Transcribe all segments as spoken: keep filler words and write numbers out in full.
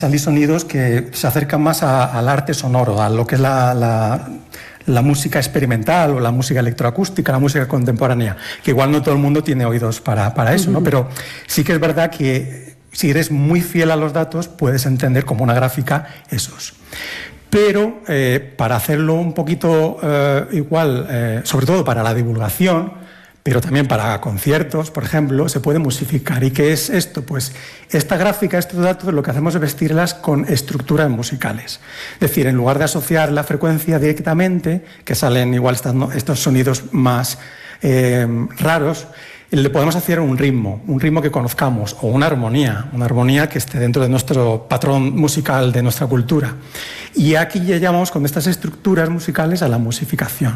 salir sonidos que se acercan más a, al arte sonoro, a lo que es la, la, la música experimental o la música electroacústica, la música contemporánea, que igual no todo el mundo tiene oídos para, para eso, ¿no? Pero sí que es verdad que si eres muy fiel a los datos, puedes entender como una gráfica esos. Pero eh, para hacerlo un poquito eh, igual, eh, sobre todo para la divulgación, pero también para conciertos, por ejemplo, se puede musificar. ¿Y qué es esto? Pues esta gráfica, estos datos, lo que hacemos es vestirlas con estructuras musicales. Es decir, en lugar de asociar la frecuencia directamente, que salen igual estos sonidos más eh, raros, le podemos hacer un ritmo, un ritmo que conozcamos, o una armonía, una armonía que esté dentro de nuestro patrón musical, de nuestra cultura. Y aquí ya llamamos con estas estructuras musicales a la musificación.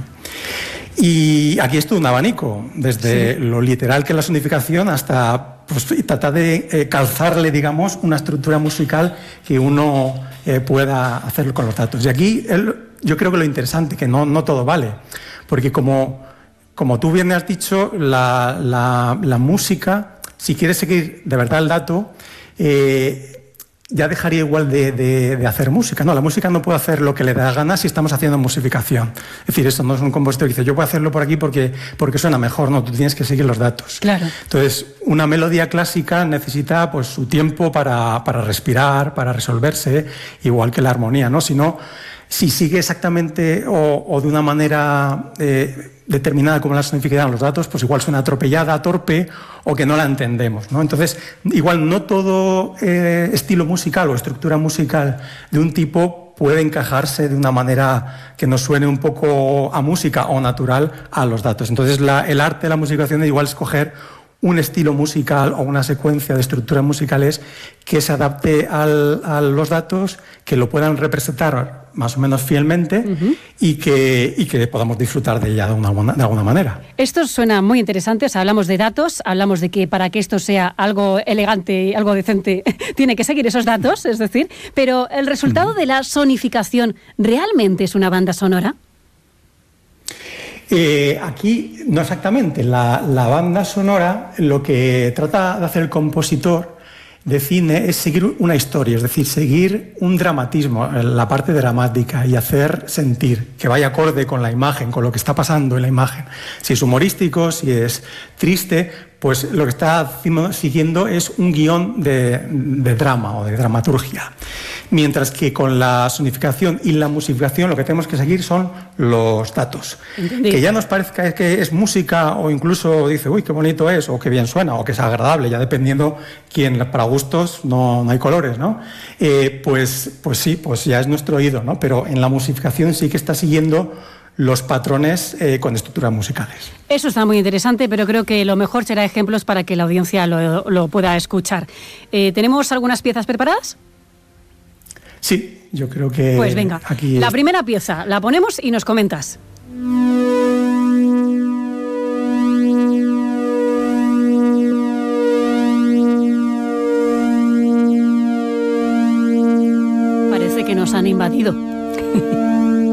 Y aquí es todo un abanico, desde sí. lo literal que es la sonificación hasta pues, tratar de eh, calzarle, digamos, una estructura musical que uno eh, pueda hacerlo con los datos. Y aquí el, yo creo que lo interesante, que no, no todo vale, porque como, como tú bien has dicho, la, la, la música, si quieres seguir de verdad el dato, eh, ya dejaría igual de, de, de hacer música. No, la música no puede hacer lo que le da gana si estamos haciendo musificación. Es decir, esto no es un compositor que dice, yo puedo hacerlo por aquí porque, porque suena mejor. No, tú tienes que seguir los datos. Claro. Entonces, una melodía clásica necesita pues, su tiempo para, para respirar, para resolverse, igual que la armonía, ¿no? Si no, si sigue exactamente o, o de una manera eh, determinada como la sonificación los datos, pues igual suena atropellada, torpe, o que no la entendemos, ¿no? Entonces, igual no todo eh, estilo musical o estructura musical de un tipo puede encajarse de una manera que nos suene un poco a música o natural a los datos. Entonces, la, el arte de la musicación es igual escoger un estilo musical o una secuencia de estructuras musicales que se adapte al, a los datos, que lo puedan representar más o menos fielmente uh-huh. y, que, y que podamos disfrutar de ella de, una, de alguna manera. Esto suena muy interesante. O sea, hablamos de datos, hablamos de que para que esto sea algo elegante y algo decente tiene que seguir esos datos, es decir, pero ¿el resultado uh-huh. de la sonificación realmente es una banda sonora? Eh, aquí no exactamente. La, la banda sonora, lo que trata de hacer el compositor de cine es seguir una historia, es decir, seguir un dramatismo, la parte dramática, y hacer sentir que vaya acorde con la imagen, con lo que está pasando en la imagen. Si es humorístico, si es triste, pues lo que está siguiendo es un guión de, de drama o de dramaturgia. Mientras que con la sonificación y la musificación lo que tenemos que seguir son los datos. ¿Entendí? Que ya nos parezca que es música o incluso dice, uy, qué bonito es, o qué bien suena, o que es agradable, ya dependiendo quién, para gustos no, no hay colores, ¿no? Eh, pues, pues sí, pues ya es nuestro oído, ¿no? Pero en la musificación sí que está siguiendo los patrones eh, con estructuras musicales. Eso está muy interesante, pero creo que lo mejor será ejemplos para que la audiencia lo, lo pueda escuchar. Eh, ¿Tenemos algunas piezas preparadas? Sí, yo creo que... Pues venga, aquí la es... primera pieza la ponemos y nos comentas. Parece que nos han invadido.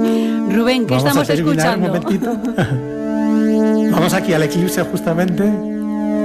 Rubén, ¿qué Vamos estamos a terminar escuchando? Un momentito. Vamos aquí al eclipse justamente.